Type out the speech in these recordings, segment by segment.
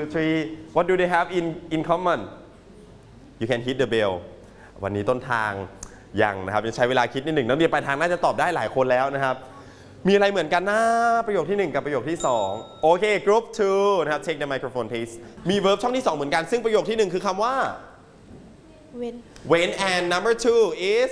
three what do they have in common you can hit the bell วันนี้ต้นทางยังนะครับยังใช้เวลาคิดนิดหนึ่งนักเรียนปลายทางน่าจะตอบได้หลายคนแล้วนะครับมีอะไรเหมือนกันนะประโยคที่1กับประโยคที่2โอเค group 2นะครับ take the microphone please มี verb ช่องที่2เหมือนกันซึ่งประโยคที่1คือคำว่า when and number 2 is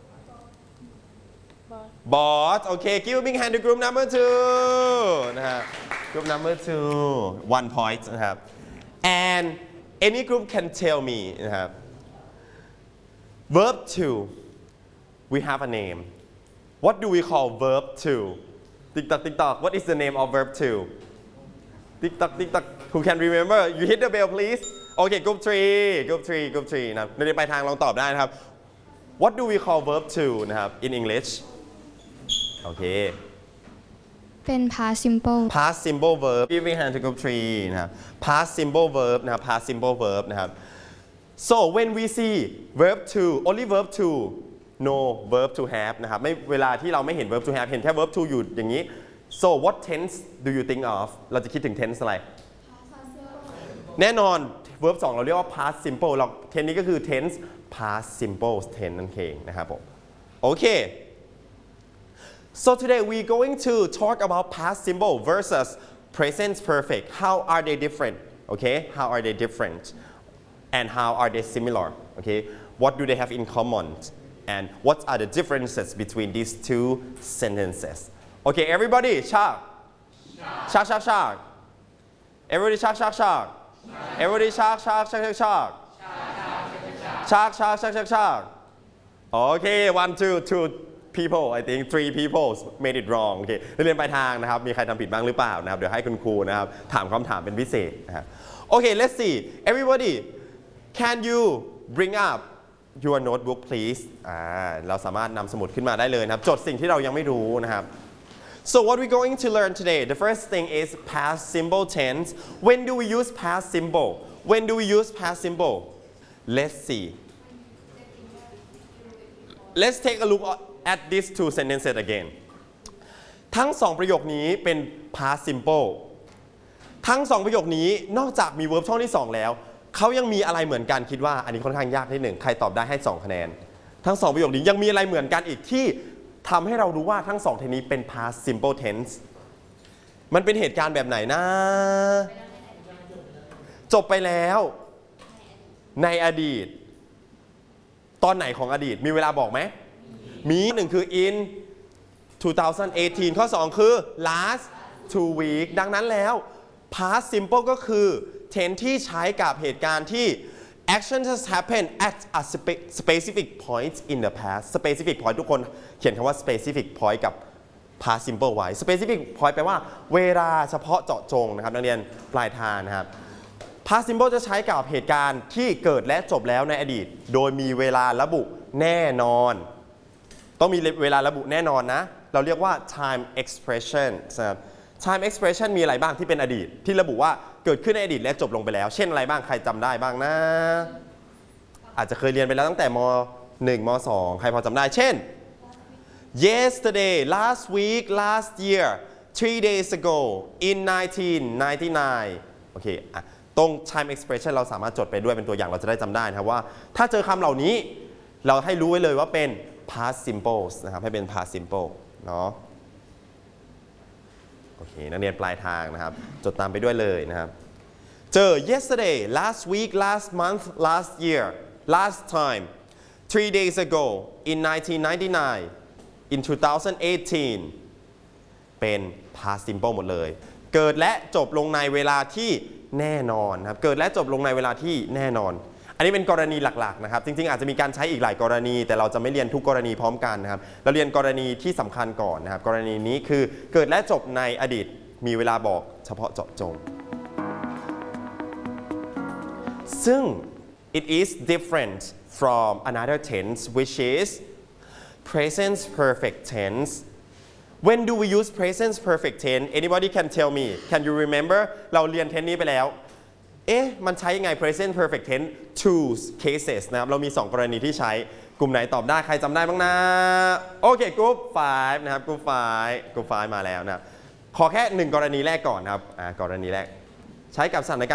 bought โอเค give a big hand to group number 2นะครับ group number 2 1 point นะครับ and any group can tell me นะครับ verb 2 we have a name what do we call verb 2 tick tock tick tock what is the name of verb 2 tick tock tick tock who can remember you hit the bell please โอเค group 3นะครับในปลายทางลองตอบได้นะครับ what do we call verb 2 นะครับ in English โอเคเป็น past simple past simple verb giving hand to group 3นะครับ past simple verb นะครับ past simple verb นะครับ so when we see verb 2 only verb 2 no verb to have นะครับไม่เวลาที่เราไม่เห็น verb to have เห็นแค่ verb to อยู่อย่างนี้ so what tense do you think of เราจะคิดถึง tense อะไรแน่นอน verb 2 เราเรียกว่า past simple เรา tense นี้ก็คือ tense past simple tense นั่นเองนะครับผมโอเคSo today we're going to talk about past simple versus present perfect. How are they different? Okay, how are they different? And how are they similar? Okay, what do they have in common? And what are the differences between these two sentences? Okay, everybody, shark. Shark, shark, shark. Everybody, shark, shark, shark. Everybody, shark, shark, shark, shark, shark. Shark, shark, shark, shark, shark. Okay, 1, 2 people I think 3 people made it wrong โอเคนักเรียนปลายทางนะครับมีใครทำผิดบ้างหรือเปล่านะครับเดี๋ยวให้คุณครูนะครับถามคำถามเป็นพิเศษนะครับโอเค let's see everybody can you bring up your notebook please เราสามารถนำสมุดขึ้นมาได้เลยนะครับจดสิ่งที่เรายังไม่รู้นะครับ so what we're going to learn today the first thing is past simple tense when do we use past simple when do we use past simple let's see let's take a look at these two sentences again ทั้ง2ประโยคนี้เป็น past simple ทั้ง2ประโยคนี้นอกจากมี verb ช่องที่2แล้วเขายังมีอะไรเหมือนกันคิดว่าอันนี้ค่อนข้างยากนิดหนึ่งใครตอบได้ให้2คะแนนทั้ง2ประโยคนี้ยังมีอะไรเหมือนกันอีกที่ทำให้เรารู้ว่าทั้ง2เทนนี้เป็น past simple tense มันเป็นเหตุการณ์แบบไหนนะจบไปแล้วในอดีตตอนไหนของอดีตมีเวลาบอกไหมมี1คือ in 2018 ข้อ2คือ last 2 week ดังนั้นแล้ว past simple ก็คือ tense ที่ใช้กับเหตุการณ์ที่ action has happened at a specific point in the past specific point ทุกคนเขียนคำว่า specific point กับ past simple ไว้ specific point แปลว่าเวลาเฉพาะเจาะจงนะครับนักเรียนปลายทางนะครับ past simple จะใช้กับเหตุการณ์ที่เกิดและจบแล้วในอดีตโดยมีเวลาระบุแน่นอนต้องมีเวลาระบุแน่นอนนะเราเรียกว่า time expression time expression มีอะไรบ้างที่เป็นอดีตที่ระบุว่าเกิดขึ้นในอดีตและจบลงไปแล้วเช่นอะไรบ้างใครจำได้บ้างนะอาจจะเคยเรียนไปแล้วตั้งแต่ม.1 ม.2 ใครพอจำได้เช่น yesterday last week last year 3 days ago in 1999 โอเคตรง time expression เราสามารถจดไปด้วยเป็นตัวอย่างเราจะได้จำได้นะครับว่าถ้าเจอคำเหล่านี้เราให้รู้ไว้เลยว่าเป็นpast simple นะครับให้เป็น past simple เนาะโอเคนักเรียนปลายทางนะครับจดตามไปด้วยเลยนะครับเจอ yesterday last week last month last year last time 3 days ago in 1999 in 2018เป็น past simple หมดเลยเกิดและจบลงในเวลาที่แน่นอนครับเกิดและจบลงในเวลาที่แน่นอนอันนี้เป็นกรณีหลักๆนะครับจริงๆอาจจะมีการใช้อีกหลายกรณีแต่เราจะไม่เรียนทุกกรณีพร้อมกันนะครับเราเรียนกรณีที่สำคัญก่อนนะครับกรณีนี้คือเกิดและจบในอดีตมีเวลาบอกเฉพาะเจาะจงซึ่ง it is different from another tense which is present perfect tense when do we use present perfect tense anybody can tell me can you remember เราเรียนเทนนี้ไปแล้วมันใช้ยังไง present perfect tense two cases นะครับเรามี2กรณีที่ใช้กลุ่มไหนตอบได้ใครจำได้บ้างนะโอเค group 5นะครับ group 5 มาแล้วนะขอแค่1กรณีแรกก่อนนะครับกรณีแรกใช้กับสถานการณ์